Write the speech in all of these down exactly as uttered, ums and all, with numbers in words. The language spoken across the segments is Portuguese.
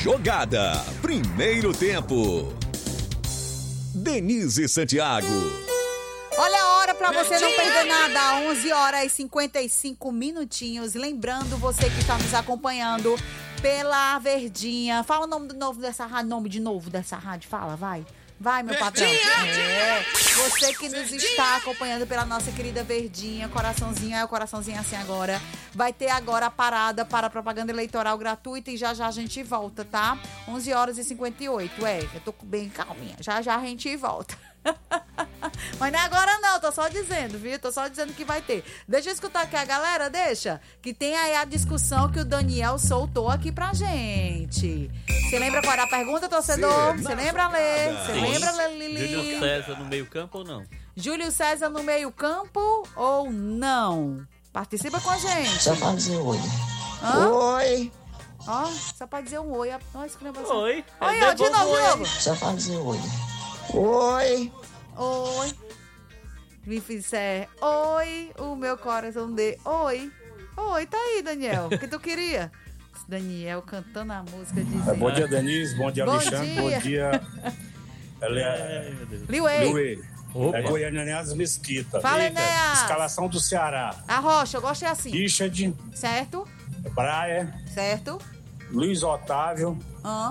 Jogada. Primeiro tempo. Denise Santiago. Olha a hora pra você não perder nada. onze horas e cinquenta e cinco minutinhos. Lembrando você que está nos acompanhando pela Verdinha. Fala o nome do novo dessa rádio, nome de novo dessa rádio. Fala, vai. Vai, meu patrão. É. Você que nos está acompanhando pela nossa querida Verdinha, coraçãozinho, é o coraçãozinho assim agora. Vai ter agora a parada para a propaganda eleitoral gratuita e já já a gente volta, tá? onze horas e cinquenta e oito, é. Eu tô bem calminha. Já já a gente volta. Mas não é agora não, tô só dizendo, viu? Tô só dizendo que vai ter. Deixa eu escutar aqui a galera, deixa. Que tem aí a discussão que o Daniel soltou aqui pra gente. Você lembra qual era a pergunta, torcedor? Você lembra, Lê? Você lembra, Lê, Lili? Júlio César no meio campo ou não? Júlio César no meio campo ou não? Participa com a gente. Só pra dizer oi. Hã? Oi. Ó, só pra dizer um oi. Nós que lembra assim. Oi. Oi, ó, de novo, de novo. Só pra dizer oi. Oi. Oi. Me fizer oi, o meu coração de oi. Oi, tá aí, Daniel. O que tu queria? Daniel cantando a música dizendo... Bom dia, Denise. Bom dia, Bom Alexandre. dia. Bom dia, Ela é... Liuei. Luê. Opa. É Goiânia Enéas Mesquita. Fala, Eita. Enéas. Escalação do Ceará. A Rocha, eu gosto é assim. Richard, Certo? Praia, Certo? Luiz Otávio. Hã?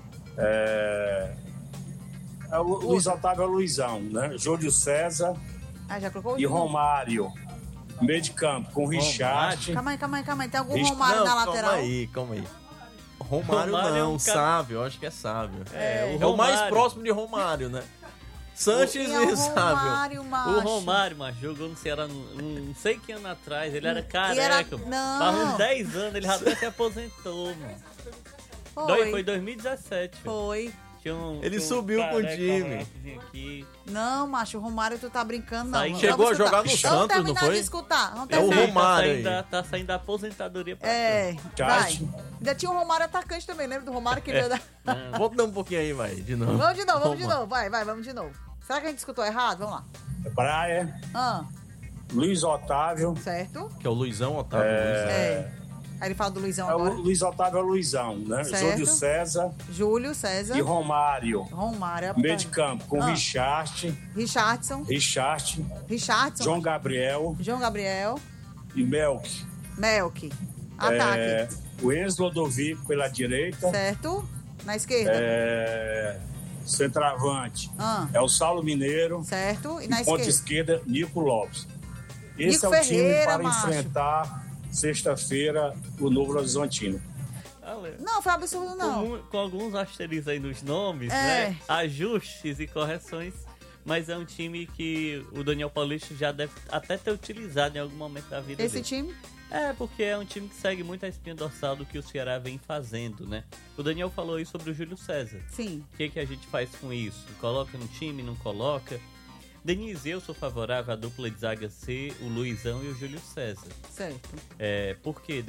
É... é o Luiz Otávio é o Luizão, né? Júlio César Ah, já colocou o e último? Romário. Meio de campo, com Richard. Calma aí, calma aí, calma aí. Tem algum Ixi, Romário não, na calma lateral? aí, calma aí. Romário, Romário é não, um cara- Sávio, eu acho que é Sávio. É, É o mais próximo de Romário, né? Sanches Quem é o e Sávio. Romário, macho? O Romário, mas jogou no Ceará um, não sei que ano atrás, ele era era- careca. não. Faz uns dez anos, ele já até se aposentou, mano. Foi. Doi- Foi dois mil e dezessete. Foi. Tinha um, Ele tinha um subiu com o careca time. altozinho aqui. Não, macho, o Romário tu tá brincando, não. Aí Vamos chegou a escutar. jogar no Vamos Santos, terminar não foi? de escutar. Vamos É o terminar. Romário tá aí. saindo, da, tá saindo da aposentadoria pra É, Chat. vai. Ainda tinha o Romário atacante também, lembra do Romário que veio da... cá. Volta dar um pouquinho aí, vai, de novo. Vamos de novo, vamos de Romário. novo. Vai, vai, vamos de novo. Será que a gente escutou errado? Vamos lá. Praia, Ah, Luiz Otávio. certo? Que é o Luizão, Otávio Luizão. É. Aí ele fala do Luizão É o agora. Luiz Otávio é o Luizão, né? Certo. Júlio César Júlio César. e Romário. Romário. Meio de campo, com Ah. Richard, Richardson. Richard, Richardson. João Gabriel João Gabriel. e Melk. Melk. Ataque. É, o Enzo Lodovico pela direita. Certo? Na esquerda. É, centroavante Ah, é o Saulo Mineiro. certo? E na E ponta esquerda. esquerda, Nico Lopes. Esse Nico é o Ferreira, time para macho. enfrentar sexta-feira o Novo Horizontino. Ale, Não, foi absurdo, não. Com, com alguns asteriscos aí nos nomes, É. né? Ajustes e correções. Mas é um time que o Daniel Paulista já deve até ter utilizado em algum momento da vida Esse dele. time? É, porque é um time que segue muito a espinha dorsal do que o Ceará vem fazendo, né? O Daniel falou aí sobre o Júlio César. Sim. O que, que a gente faz com isso? Coloca no time, não coloca? Denise, eu sou favorável à dupla de zaga ser o Luizão e o Júlio César. Certo. É, por quê?